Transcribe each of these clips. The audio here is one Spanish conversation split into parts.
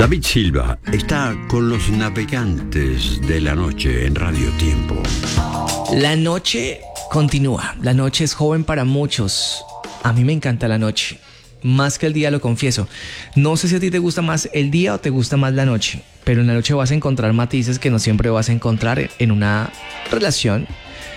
David Silva está con los navegantes de la noche en Radio Tiempo. La noche continúa. La noche es joven para muchos. A mí me encanta la noche. Más que el día, lo confieso. No sé si a ti te gusta más el día o te gusta más la noche. Pero en la noche vas a encontrar matices que no siempre vas a encontrar en una relación.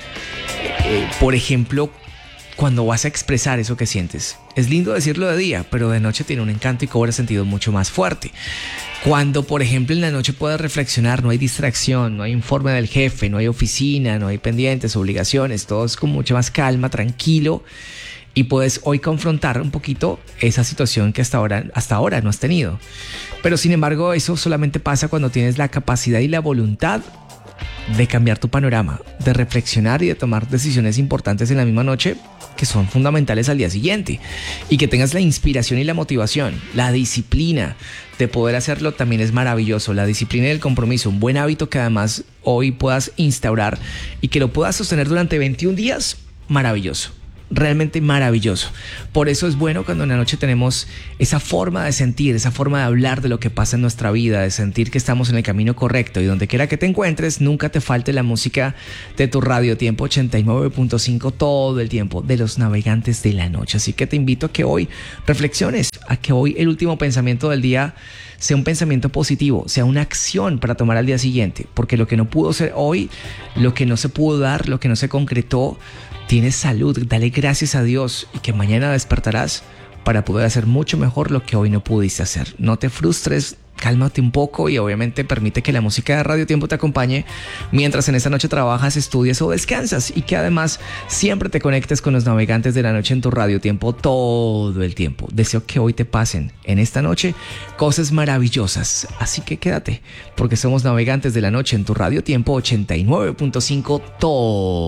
Por ejemplo, cuando vas a expresar eso que sientes. Es lindo decirlo de día, pero de noche tiene un encanto y cobra sentido mucho más fuerte. Cuando, por ejemplo, en la noche puedes reflexionar, no hay distracción, no hay informe del jefe, no hay oficina, no hay pendientes, obligaciones, todo es con mucha más calma, tranquilo, y puedes hoy confrontar un poquito esa situación que hasta ahora no has tenido. Pero sin embargo, eso solamente pasa cuando tienes la capacidad y la voluntad de cambiar tu panorama, de reflexionar y de tomar decisiones importantes en la misma noche que son fundamentales al día siguiente, y que tengas la inspiración y la motivación, la disciplina de poder hacerlo también es maravilloso. La disciplina y el compromiso, un buen hábito que además hoy puedas instaurar y que lo puedas sostener durante 21 días, maravilloso. Realmente maravilloso. Por eso es bueno cuando en la noche tenemos esa forma de sentir, esa forma de hablar de lo que pasa en nuestra vida, de sentir que estamos en el camino correcto, y donde quiera que te encuentres, nunca te falte la música de tu Radio Tiempo 89.5 todo el tiempo, de los navegantes de la noche. Así que te invito a que hoy reflexiones, a que hoy el último pensamiento del día sea un pensamiento positivo, sea una acción para tomar al día siguiente, porque lo que no pudo ser hoy, lo que no se pudo dar, lo que no se concretó, tienes salud, dale gracias a Dios, y que mañana despertarás para poder hacer mucho mejor lo que hoy no pudiste hacer. No te frustres, cálmate un poco y obviamente permite que la música de Radio Tiempo te acompañe mientras en esta noche trabajas, estudias o descansas, y que además siempre te conectes con los navegantes de la noche en tu Radio Tiempo todo el tiempo. Deseo que hoy te pasen en esta noche cosas maravillosas, así que quédate, porque somos navegantes de la noche en tu Radio Tiempo 89.5 todo